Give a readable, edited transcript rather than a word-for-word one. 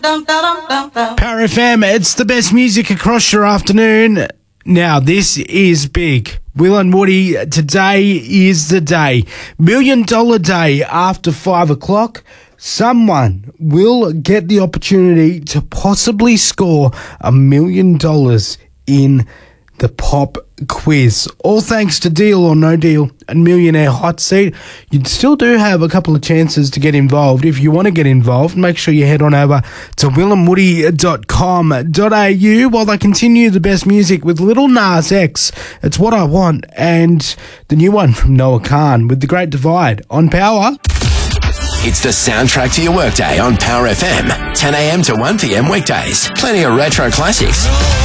Power FM, it's the best music across your afternoon. Now, this is big. Will and Woody, today is the day. $1 Million Day after 5 o'clock. Someone will get the opportunity to possibly score $1 million in the pop quiz. All thanks to Deal or No Deal and Millionaire Hot Seat. You still do have a couple of chances to get involved. If you want to get involved, make sure you head on over to willandwoody.com.au while they continue the best music with Lil Nas X. It's What I Want, and the new one from Noah Khan with The Great Divide on Power. It's the soundtrack to your workday on Power FM. 10 a.m. to 1 p.m. weekdays. Plenty of retro classics.